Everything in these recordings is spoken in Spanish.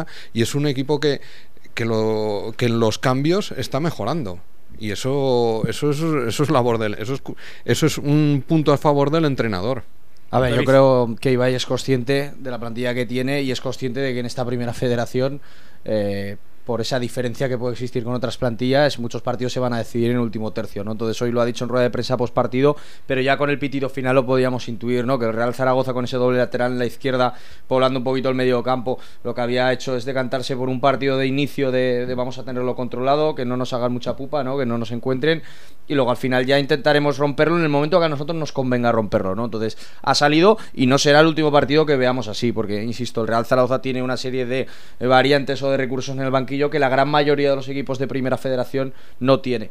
Zaragoza, y es un equipo que en los cambios está mejorando. Y eso es labor eso es un punto a favor del entrenador. A ver, yo creo que Ibai es consciente de la plantilla que tiene y es consciente de que en esta primera federación, por esa diferencia que puede existir con otras plantillas, muchos partidos se van a decidir en el último tercio, ¿no? Entonces hoy lo ha dicho en rueda de prensa post partido, pero ya con el pitido final lo podíamos intuir, ¿no? Que el Real Zaragoza, con ese doble lateral en la izquierda, poblando un poquito el medio campo, lo que había hecho es decantarse por un partido de inicio de vamos a tenerlo controlado, que no nos hagan mucha pupa, ¿no? Que no nos encuentren, y luego al final ya intentaremos romperlo en el momento que a nosotros nos convenga romperlo, ¿no? Entonces ha salido y no será el último partido que veamos así, porque insisto, el Real Zaragoza tiene una serie de variantes o de recursos en el banquillo que la gran mayoría de los equipos de primera federación no tiene.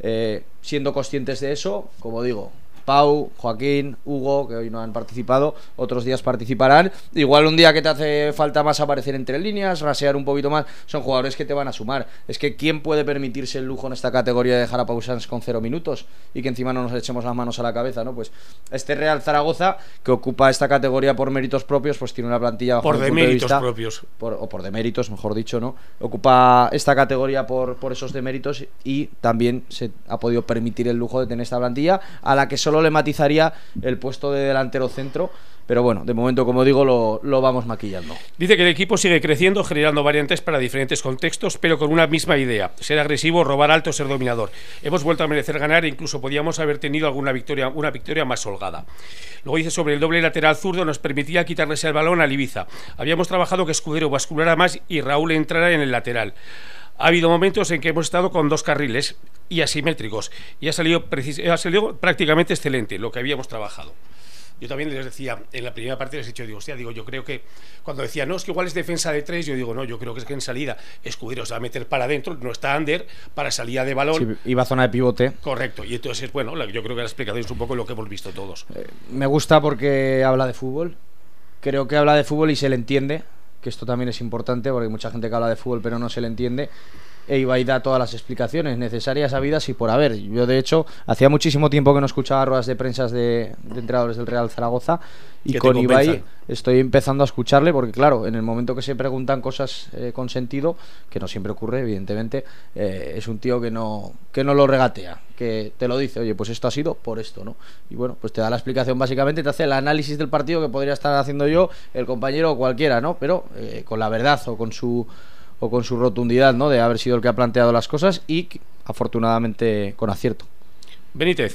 Siendo conscientes de eso, como digo, Pau, Joaquín, Hugo, que hoy no han participado, otros días participarán. Igual un día que te hace falta más aparecer entre líneas, rasear un poquito más, son jugadores que te van a sumar. Es que ¿quién puede permitirse el lujo en esta categoría de dejar a Pau Sanz con 0 minutos y que encima no nos echemos las manos a la cabeza, ¿no? Pues este Real Zaragoza, que ocupa esta categoría por méritos propios, pues tiene una plantilla bajo por deméritos propios, o por deméritos, mejor dicho, ¿no? Ocupa esta categoría por esos deméritos y también se ha podido permitir el lujo de tener esta plantilla a la que solo le matizaría el puesto de delantero centro, pero bueno, de momento, como digo, lo vamos maquillando. Dice que el equipo sigue creciendo, generando variantes para diferentes contextos, pero con una misma idea: ser agresivo, robar alto, ser dominador. Hemos vuelto a merecer ganar e incluso podíamos haber tenido una victoria más holgada. Luego dice sobre el doble lateral zurdo, nos permitía quitarles el balón al Ibiza. Habíamos trabajado que Escudero basculara más y Raúl entrara en el lateral. Ha habido momentos en que hemos estado con 2 carriles y asimétricos y ha salido prácticamente excelente lo que habíamos trabajado. Yo también les decía, en la primera parte les he dicho, yo creo que cuando decía, no, es que igual es defensa de 3, yo digo, no, yo creo que es que en salida Escudero se va a meter para adentro, no está under, para salida de balón. Sí, iba a zona de pivote. Correcto, y entonces, bueno, yo creo que la explicación es un poco lo que hemos visto todos. Me gusta porque habla de fútbol, creo que habla de fútbol y se le entiende, que esto también es importante porque hay mucha gente que habla de fútbol pero no se le entiende. Ibai da todas las explicaciones necesarias, habidas y por haber. Yo, de hecho, hacía muchísimo tiempo que no escuchaba ruedas de prensa de entrenadores del Real Zaragoza, y con Ibai estoy empezando a escucharle, porque claro, en el momento que se preguntan cosas con sentido, que no siempre ocurre, evidentemente, es un tío que no lo regatea, que te lo dice, oye, pues esto ha sido por esto, ¿no? Y bueno, pues te da la explicación, básicamente te hace el análisis del partido que podría estar haciendo yo, el compañero o cualquiera, ¿no? Pero con la verdad o con su rotundidad, ¿no? De haber sido el que ha planteado las cosas y afortunadamente con acierto. Benítez.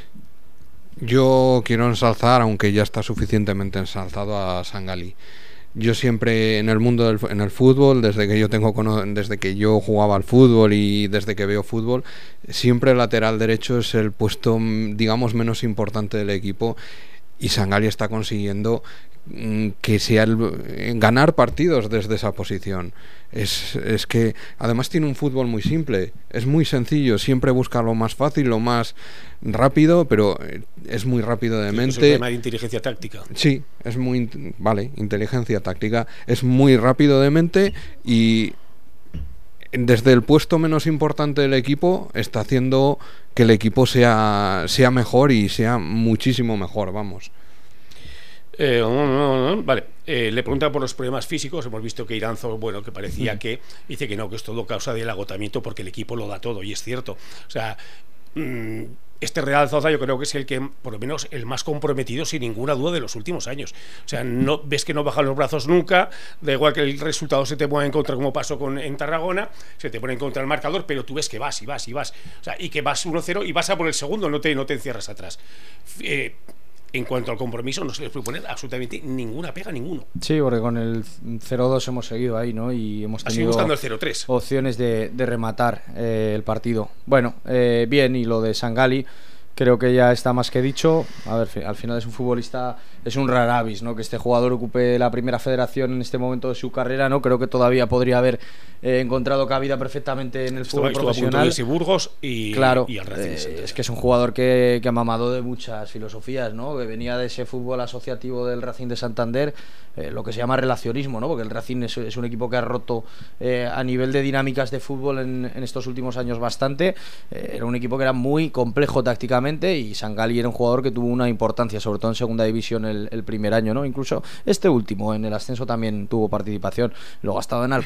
Yo quiero ensalzar, aunque ya está suficientemente ensalzado, a Sangalí. Yo siempre en el mundo en el fútbol, desde que yo jugaba al fútbol y desde que veo fútbol, siempre el lateral derecho es el puesto, digamos, menos importante del equipo, y Sangalí está consiguiendo que sea ganar partidos desde esa posición. Es que además tiene un fútbol muy simple, es muy sencillo, siempre busca lo más fácil, lo más rápido, pero es muy rápido de mente. Es un tema de inteligencia táctica. Sí, es muy inteligencia táctica, es muy rápido de mente, y desde el puesto menos importante del equipo está haciendo que el equipo sea mejor y sea muchísimo mejor, vamos. Vale, le preguntan por los problemas físicos. Hemos visto que Iranzo, bueno, que parecía que dice que no, que es todo causa del agotamiento porque el equipo lo da todo, y es cierto. O sea, este Real Zaragoza yo creo que es el que, por lo menos, el más comprometido sin ninguna duda de los últimos años. O sea, no ves que no bajan los brazos nunca, da igual que el resultado se te ponga en contra, como pasó en Tarragona, se te pone en contra el marcador, pero tú ves que vas y vas y vas. O sea, y que vas 1-0 y vas a por el segundo, no te encierras atrás. En cuanto al compromiso, no se les puede poner absolutamente ninguna pega, ninguno. Sí, porque con el 0-2 hemos seguido ahí, ¿no? Y hemos tenido buscando el 0-3. Opciones de rematar el partido. Bueno, bien, y lo de Sangalí creo que ya está más que dicho. A ver, al final es un futbolista, es un raravis, ¿no? Que este jugador ocupe la primera federación en este momento de su carrera, ¿no? Creo que todavía podría haber encontrado cabida perfectamente en el fútbol profesional. A Burgos y claro, y al Racing. Es que es un jugador que ha mamado de muchas filosofías, ¿no? Que venía de ese fútbol asociativo del Racing de Santander, lo que se llama relacionismo, ¿no? Porque el Racing es un equipo que ha roto a nivel de dinámicas de fútbol en estos últimos años bastante. Era un equipo que era muy complejo tácticamente, y Sangalí era un jugador que tuvo una importancia, sobre todo en segunda división el primer año, ¿no? Incluso este último en el ascenso también tuvo participación. Luego ha estado en